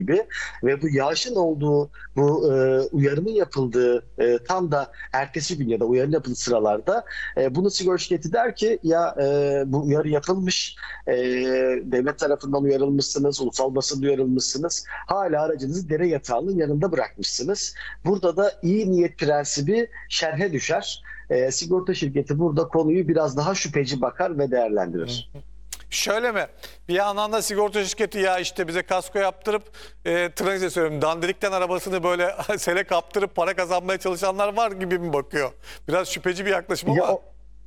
gibi ve bu yağışın olduğu, bu uyarımın yapıldığı tam da ertesi gün ya da uyarı yapıldığı sıralarda bunu sigorta şirketi der ki ya bu uyarı yapılmış, devlet tarafından uyarılmışsınız, ulusal basında uyarılmışsınız, hala aracınızı dere yatağının yanında bırakmışsınız. Burada da iyi niyet prensibi şerhe düşer. Sigorta şirketi burada konuyu biraz daha şüpheci bakar ve değerlendirir. Şöyle mi? Bir yandan da sigorta şirketi ya işte bize kasko yaptırıp tırnak içinde söylüyorum dandirikten arabasını böyle sele kaptırıp para kazanmaya çalışanlar var gibi mi bakıyor? Biraz şüpheci bir yaklaşım Ya, ama.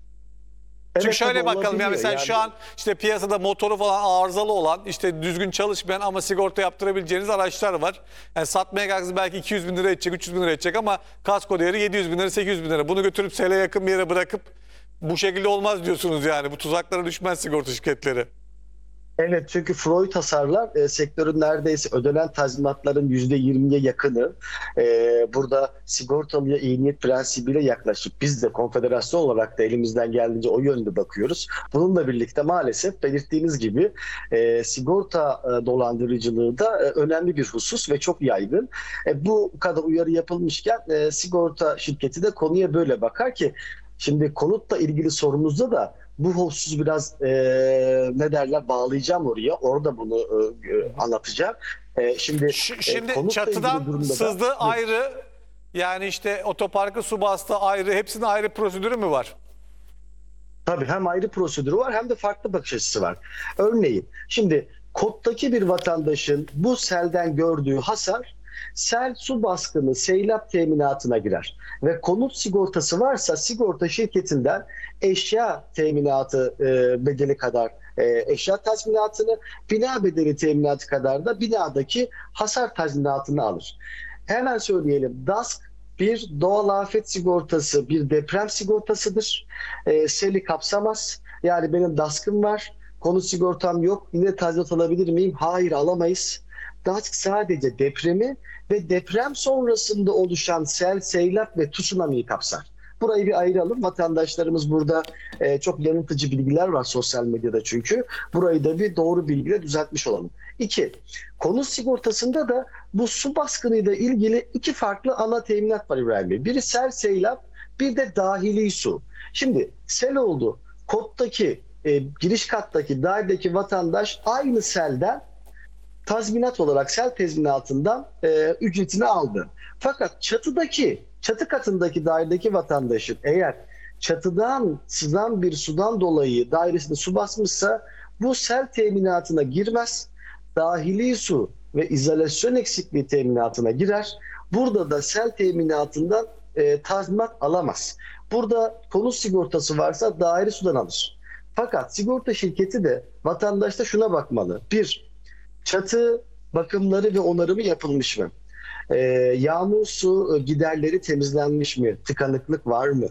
Çünkü evet, şöyle tabii bakalım ya olabiliyor. mesela Yani şu an işte piyasada motoru falan arızalı olan işte düzgün çalışmayan ama sigorta yaptırabileceğiniz araçlar var. Yani satmaya kalksanız belki 200 bin lira edecek 300 bin lira edecek ama kasko değeri 700 bin lira 800 bin lira. Bunu götürüp sele yakın bir yere bırakıp bu şekilde olmaz diyorsunuz yani. Bu tuzaklara düşmez sigorta şirketleri. Evet, çünkü Freud hasarlar sektörün neredeyse ödenen tazminatların %20'ye yakını burada sigortalıya iyi niyet prensibiyle yaklaşıp biz de konfederasyon olarak da elimizden geldiğince o yönde bakıyoruz. Bununla birlikte maalesef belirttiğiniz gibi sigorta dolandırıcılığı da önemli bir husus ve çok yaygın. Bu kadar uyarı yapılmışken sigorta şirketi de konuya böyle bakar ki şimdi konutla ilgili sorumuzda da bu hususu biraz ne derler bağlayacağım oraya. Orada bunu anlatacağım. Şimdi Şimdi konutla ilgili çatıdan durumda da sızdı ayrı yani işte otoparkı su bastı ayrı hepsinin ayrı prosedürü mü var? tabii hem ayrı prosedürü var hem de farklı bakış açısı var. Örneğin şimdi kottaki bir vatandaşın bu selden gördüğü hasar sel su baskını seylap teminatına girer. Ve konut sigortası varsa sigorta şirketinden eşya teminatı bedeli kadar eşya tazminatını, bina bedeli teminatı kadar da binadaki hasar tazminatını alır. Hemen söyleyelim. DASK bir doğal afet sigortası, bir deprem sigortasıdır. Seli kapsamaz. Yani benim DASK'ım var, konut sigortam yok. Yine tazminat alabilir miyim? Hayır, alamayız. DASK sadece depremi ve deprem sonrasında oluşan sel, seylak ve tsunami'yi kapsar. Burayı bir ayıralım. Vatandaşlarımız burada çok yanıltıcı bilgiler var sosyal medyada çünkü. Burayı da bir doğru bilgiyle düzeltmiş olalım. İki, konut sigortasında da bu su baskınıyla ilgili iki farklı ana teminat var İbrahim Bey. Biri sel, seylak, bir de dahili su. Şimdi sel oldu. Kottaki, giriş kattaki, dairedeki vatandaş aynı selden tazminat olarak sel tazminatından ücretini aldı. Fakat çatı katındaki dairedeki vatandaşın eğer çatıdan sızan bir sudan dolayı dairesinde su basmışsa bu sel teminatına girmez. Dahili su ve izolasyon eksikliği teminatına girer. Burada da sel teminatından tazminat alamaz. Burada konut sigortası varsa daire sudan alır. Fakat sigorta şirketi de vatandaşta şuna bakmalı. Bir, çatı bakımları ve onarımı yapılmış mı? Ee, Yağmur su giderleri temizlenmiş mi? Tıkanıklık var mı?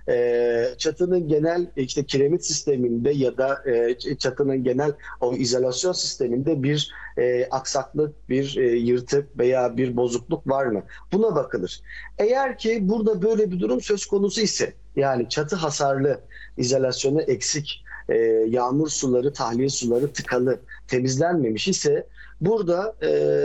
Çatının genel işte kiremit sisteminde ya da çatının genel o izolasyon sisteminde bir aksaklık, bir yırtık veya bir bozukluk var mı? Buna bakılır. Eğer ki burada böyle bir durum söz konusu ise yani çatı hasarlı, izolasyonu eksik, yağmur suları, tahliye suları tıkalı, temizlenmemiş ise burada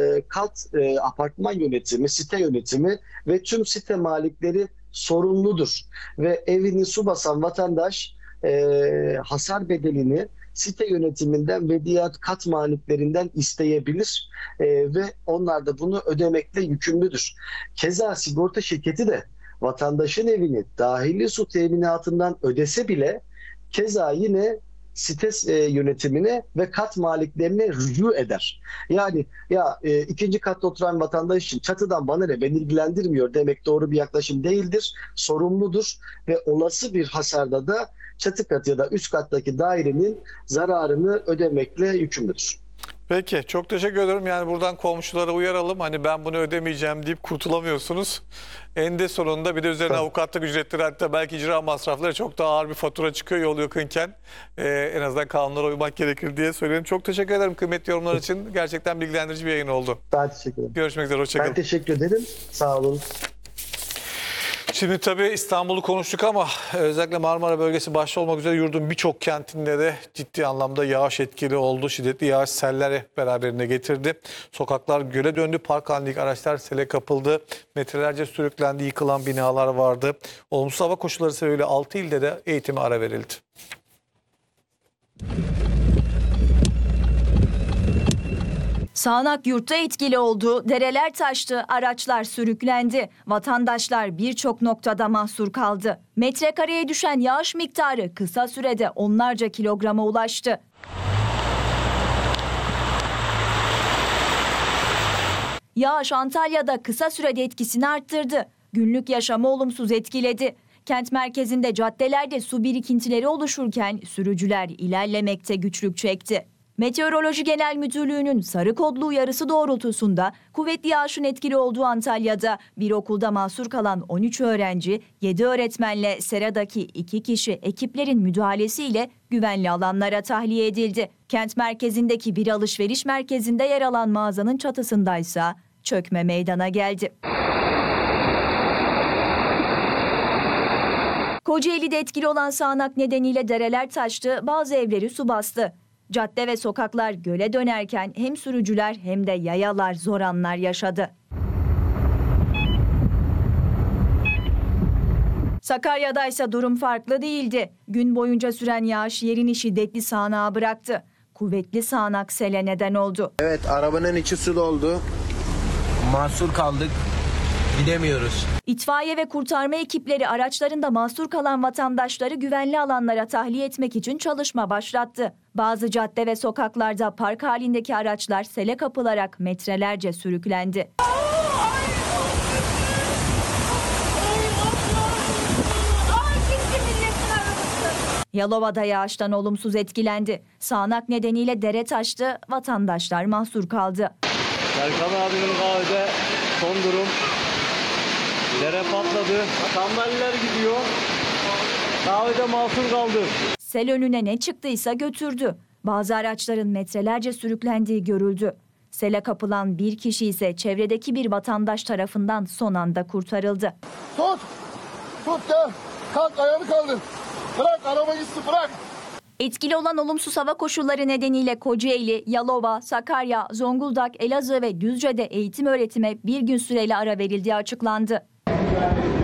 apartman yönetimi, site yönetimi ve tüm site malikleri sorumludur. Ve evini su basan vatandaş hasar bedelini site yönetiminden ve diğer kat maliklerinden isteyebilir ve onlar da bunu ödemekle yükümlüdür. Keza sigorta şirketi de vatandaşın evini dahili su teminatından ödese bile keza yine site yönetimine ve kat maliklerine rücu eder. Yani ya ikinci katta oturan vatandaş için çatıdan bana ne, beni ilgilendirmiyor demek doğru bir yaklaşım değildir. Sorumludur ve olası bir hasarda da çatı katı ya da üst kattaki dairenin zararını ödemekle yükümlüdür. Peki çok teşekkür ederim. Yani buradan komşulara uyaralım. Hani ben bunu ödemeyeceğim deyip kurtulamıyorsunuz. Eninde sonunda bir de üzerine Tabii. avukatlık ücretleri hatta belki icra masrafları çok daha ağır bir fatura çıkıyor yol yakınken. En azından kanunlara uymak gerekir diye söyleyelim. Çok teşekkür ederim kıymetli yorumlar için. Gerçekten bilgilendirici bir yayın oldu. Ben teşekkür ederim. Görüşmek üzere. Ben Hoşçakalın. teşekkür ederim. Sağ olun. Şimdi tabii İstanbul'u konuştuk ama özellikle Marmara bölgesi başta olmak üzere yurdun birçok kentinde de ciddi anlamda yağış etkili oldu. Şiddetli yağış selleri beraberinde getirdi. Sokaklar göle döndü. Park halindeki araçlar sele kapıldı. Metrelerce sürüklendi. Yıkılan binalar vardı. Olumsuz hava koşulları sebebiyle 6 ilde de eğitime ara verildi. Sağanak yurtta etkili oldu, dereler taştı, araçlar sürüklendi. Vatandaşlar birçok noktada mahsur kaldı. Metrekareye düşen yağış miktarı kısa sürede onlarca kilograma ulaştı. Yağış Antalya'da kısa sürede etkisini arttırdı. Günlük yaşamı olumsuz etkiledi. Kent merkezinde caddelerde su birikintileri oluşurken sürücüler ilerlemekte güçlük çekti. Meteoroloji Genel Müdürlüğü'nün sarı kodlu uyarısı doğrultusunda kuvvetli yağışın etkili olduğu Antalya'da bir okulda mahsur kalan 13 öğrenci, 7 öğretmenle seradaki 2 kişi ekiplerin müdahalesiyle güvenli alanlara tahliye edildi. Kent merkezindeki bir alışveriş merkezinde yer alan mağazanın çatısındaysa çökme meydana geldi. Kocaeli'de etkili olan sağanak nedeniyle dereler taştı, bazı evleri su bastı. Cadde ve sokaklar göle dönerken hem sürücüler hem de yayalar zor anlar yaşadı. Sakarya'da ise durum farklı değildi. Gün boyunca süren yağış yerini şiddetli sağanağa bıraktı. Kuvvetli sağanak sele neden oldu. Evet, arabanın içi su doldu. Mahsur kaldık. Gidemiyoruz. İtfaiye ve kurtarma ekipleri araçlarında mahsur kalan vatandaşları güvenli alanlara tahliye etmek için çalışma başlattı. Bazı cadde ve sokaklarda park halindeki araçlar sele kapılarak metrelerce sürüklendi. Yalova'da yağıştan olumsuz etkilendi. Sağanak nedeniyle dere taştı, vatandaşlar mahsur kaldı. Serkan abinin kahvede son durum. Dere patladı. Sandalyeler gidiyor. Kahvede mahsur kaldı. Sel önüne ne çıktıysa götürdü. Bazı araçların metrelerce sürüklendiği görüldü. Sele kapılan bir kişi ise çevredeki bir vatandaş tarafından son anda kurtarıldı. Tut! Tut gel! Kalk ayağını kaldır! Bırak araba gitsin bırak! Etkili olan olumsuz hava koşulları nedeniyle Kocaeli, Yalova, Sakarya, Zonguldak, Elazığ ve Düzce'de eğitim öğretime bir gün süreyle ara verildiği açıklandı.